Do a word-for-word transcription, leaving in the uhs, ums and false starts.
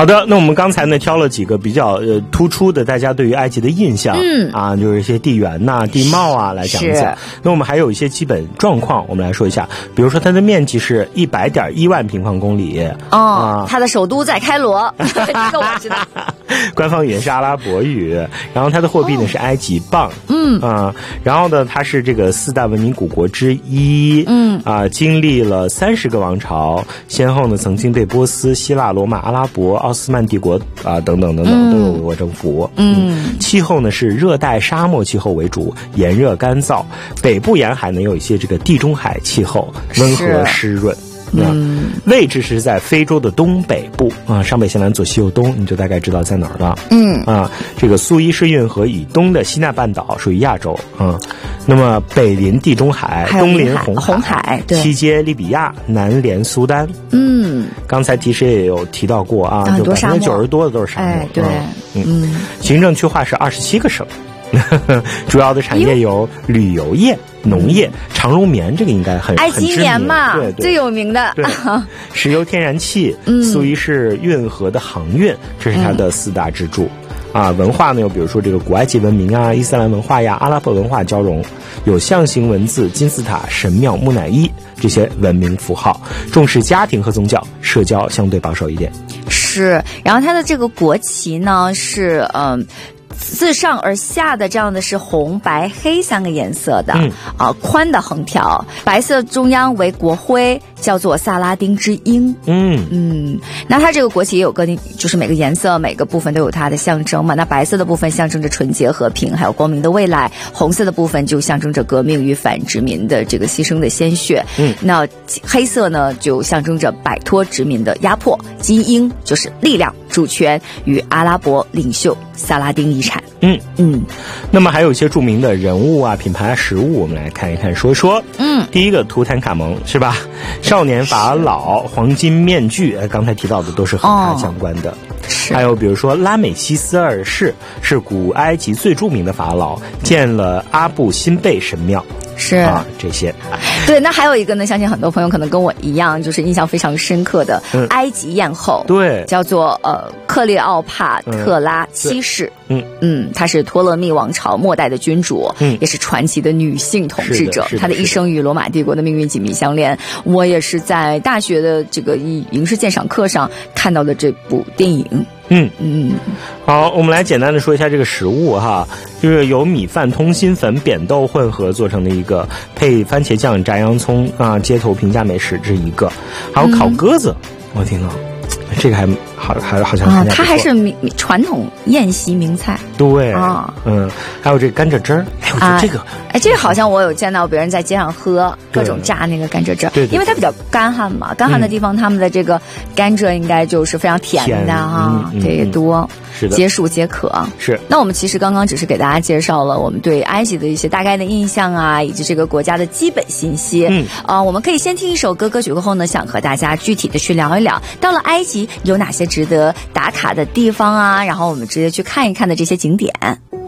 好的，那我们刚才呢挑了几个比较呃突出的大家对于埃及的印象，嗯啊，就是一些地缘呐、啊、地貌啊来讲讲。那我们还有一些基本状况，我们来说一下，比如说它的面积是一百点一万平方公里， 哦，啊、它的首都在开罗，这个我知道。 官方语言是阿拉伯语，然后它的货币呢、哦、是埃及镑， 嗯啊，然后呢它是这个四大文明古国之一， 嗯啊，经历了三十个王朝，先后呢曾经被波斯、希腊、罗马、阿拉伯、奥斯曼帝国啊等等等等都有过征服， 嗯， 嗯气候呢是热带沙漠气候为主，炎热干燥，北部沿海呢有一些这个地中海气候，温和湿润。 嗯， 位置是在非洲的东北部啊，上北下南左西右东，你就大概知道在哪儿了。 嗯啊，这个苏伊士运河以东的西奈半岛属于亚洲啊，那么北临地中海，东临红海， 红海对， 西接利比亚，南连苏丹。 嗯， 刚才提示也有提到过啊， 很多沙漠， 就百分之九十多的都是沙漠。 哎，对， 嗯，嗯行政区划是二十七个省。主要的产业有旅游业、农业、长绒棉，这个应该很埃及棉嘛， 对对最有名的。 对，石油、天然气、 嗯、 苏伊士运河的航运，这是它的四大支柱。嗯、啊，文化呢，有比如说这个古埃及文明啊、伊斯兰文化呀、阿拉伯文化交融，有象形文字、金字塔、神庙、木乃伊这些文明符号，重视家庭和宗教，社交相对保守一点。 是，然后它的这个国旗呢是嗯。自上而下的这样的是红白黑三个颜色的， 嗯啊，宽的横条，白色中央为国徽，叫做萨拉丁之鹰。 嗯嗯，那它这个国旗也有个，就是每个颜色每个部分都有它的象征嘛。那白色的部分象征着纯洁和平，还有光明的未来；红色的部分就象征着革命与反殖民的这个牺牲的鲜血。 嗯， 那黑色呢就象征着摆脱殖民的压迫，金鹰就是力量、主权与阿拉伯领袖萨拉丁遗产。 嗯嗯， 那么还有一些著名的人物啊、品牌、食物，我们来看一看，说一说。 嗯， 第一个图坦卡蒙是吧？少年法老、黄金面具，刚才提到的都是和他相关的。哦、还有比如说拉美西斯二世是古埃及最著名的法老，建了阿布辛贝神庙。 是啊，这些。 对，那还有一个呢，相信很多朋友可能跟我一样，就是印象非常深刻的、嗯、埃及艳后， 对， 叫做呃克列奥帕特拉七世。 嗯嗯，她是托勒密王朝末代的君主， 嗯， 也是传奇的女性统治者。 她的一生与罗马帝国的命运紧密相连。我也是在大学的这个影视鉴赏课上看到的这部电影。 嗯嗯， 好，我们来简单的说一下这个食物哈，就是由米饭、通心粉、扁豆混合做成的一个，配番茄酱、炸洋葱啊，街头评价美食这一个，还有烤鸽子，嗯、我听到这个还好，还好像啊，它还是名传统宴席名菜。 对啊， 嗯，还有这甘蔗汁儿，哎，我觉得这个， 哎，这个好像我有见到别人在街上喝各种榨那个甘蔗汁儿， 对， 因为它比较干旱嘛，干旱的地方他们的这个甘蔗应该就是非常甜的哈，这也多， 是的， 解暑解渴。 是。 那我们其实刚刚只是给大家介绍了我们对埃及的一些大概的印象啊，以及这个国家的基本信息。 嗯， 啊、呃，我们可以先听一首歌，歌曲过后呢，想和大家具体的去聊一聊，到了埃及有哪些值得打卡的地方啊，然后我们直接去看一看的这些景点。